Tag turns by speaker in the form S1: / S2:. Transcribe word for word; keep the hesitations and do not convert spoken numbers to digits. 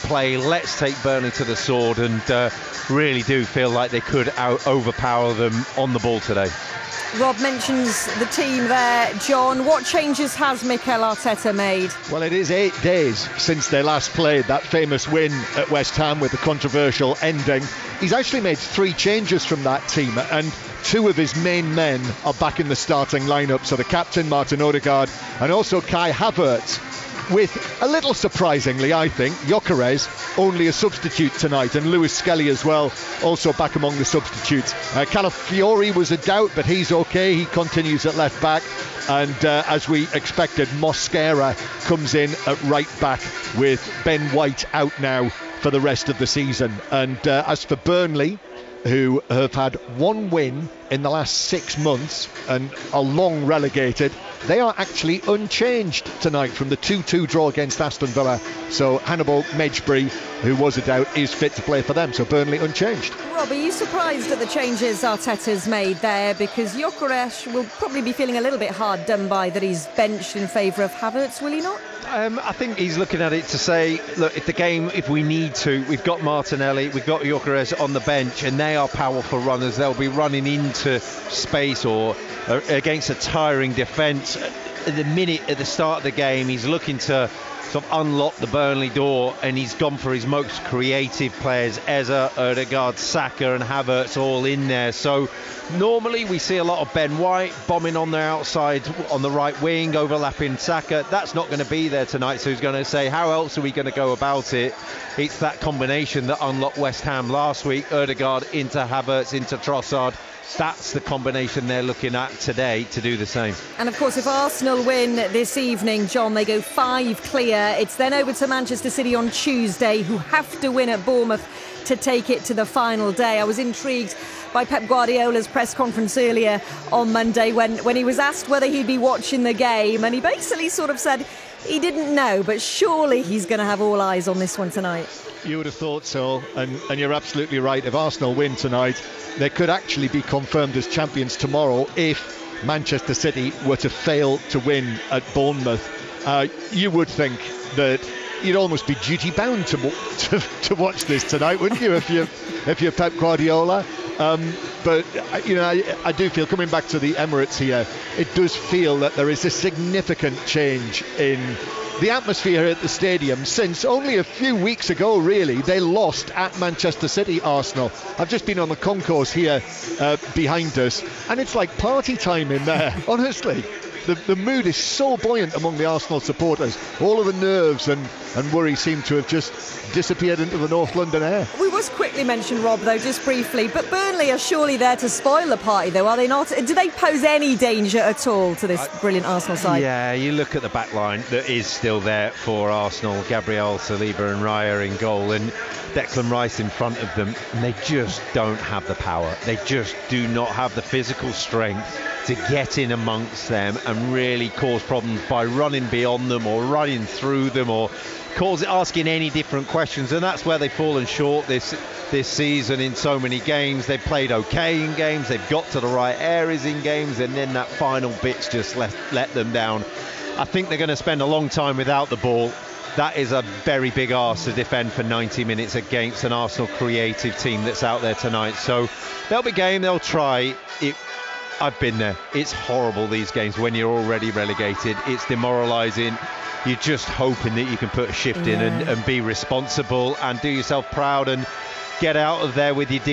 S1: play, let's take Burnley to the sword, and uh, really do feel like they could out overpower them on the ball today.
S2: Rob mentions the team there. John, what changes has Mikel Arteta made?
S3: Well, it is eight days since they last played that famous win at West Ham with the controversial ending. He's actually made three changes from that team, and two of his main men are back in the starting lineup. So the captain, Martin Odegaard, and also Kai Havertz, with, a little surprisingly, I think, Gyökeres only a substitute tonight, and Lewis Skelly as well, also back among the substitutes. Uh, Calafiori was a doubt, but he's okay. He continues at left back, and uh, as we expected, Mosquera comes in at right back, with Ben White out now for the rest of the season. And uh, as for Burnley, who have had one win in the last six months and are long relegated, they are actually unchanged tonight from the two two draw against Aston Villa. So Hannibal Mejbri, who was a doubt, is fit to play for them. So Burnley unchanged.
S2: Rob, are you surprised at the changes Arteta's made there? Because Gyökeres will probably be feeling a little bit hard done by that he's benched in favour of Havertz, will he not?
S1: Um, I think he's looking at it to say, look, if the game, if we need to, we've got Martinelli, we've got Gyökeres on the bench, and they are powerful runners. They'll be running into space or uh, against a tiring defence. At the minute, at the start of the game, he's looking to sort of unlock the Burnley door, and he's gone for his most creative players, Eze, Odegaard, Saka and Havertz all in there. So normally we see a lot of Ben White bombing on the outside on the right wing, overlapping Saka. That's not going to be there tonight, so he's going to say, how else are we going to go about it? It's that combination that unlocked West Ham last week, Odegaard into Havertz into Trossard. That's the combination they're looking at today to do the same.
S2: And of course, if Arsenal win this evening, John, they go five clear. It's then over to Manchester City on Tuesday, who have to win at Bournemouth to take it to the final day. I was intrigued by Pep Guardiola's press conference earlier on Monday when, when he was asked whether he'd be watching the game, and he basically sort of said he didn't know, but surely he's going to have all eyes on this one tonight.
S3: You would have thought so, and, and you're absolutely right. If Arsenal win tonight, they could actually be confirmed as champions tomorrow if Manchester City were to fail to win at Bournemouth. Uh, you would think that you'd almost be duty bound to, to to watch this tonight, wouldn't you, if you if you're Pep Guardiola? Um, but you know, I, I do feel, coming back to the Emirates here, it does feel that there is a significant change in the atmosphere at the stadium since only a few weeks ago, really. They lost at Manchester City, Arsenal. I've just been on the concourse here uh, behind us, and it's like party time in there, honestly. The, the mood is so buoyant among the Arsenal supporters. All of the nerves and, and worry seem to have just disappeared into the North London air.
S2: We must quickly mention, Rob, though, just briefly, but Burnley are surely there to spoil the party, though, are they not? Do they pose any danger at all to this brilliant Arsenal side?
S1: Yeah, you look at the back line that is still there for Arsenal. Gabriel, Saliba and Raya in goal, and Declan Rice in front of them, and they just don't have the power. They just do not have the physical strength to get in amongst them and really cause problems by running beyond them or running through them or cause asking any different questions. And that's where they've fallen short this this season in so many games. They've played okay in games, they've got to the right areas in games, and then that final bit's just let, let them down. I think they're going to spend a long time without the ball. That is a very big arse to defend for ninety minutes against an Arsenal creative team that's out there tonight. So they'll be game, they'll try it. I've been there. It's horrible, these games, when you're already relegated. It's demoralising. You're just hoping that you can put a shift yeah. in and, and be responsible and do yourself proud and get out of there with your